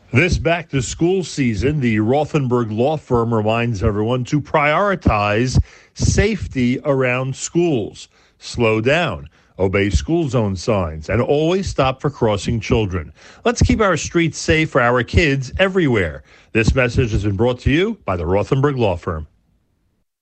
This back-to-school season, the Rothenberg Law Firm reminds everyone to prioritize safety around schools. Slow down, obey school zone signs, and always stop for crossing children. Let's keep our streets safe for our kids everywhere. This message has been brought to you by the Rothenberg Law Firm.